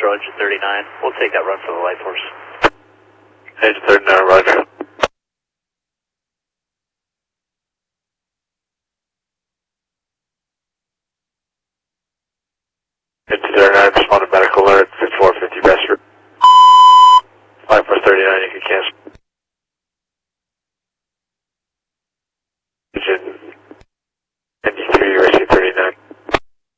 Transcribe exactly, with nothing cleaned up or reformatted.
Roger thirty-nine. We'll take that run for the Light Force. Agent thirty-nine, Roger.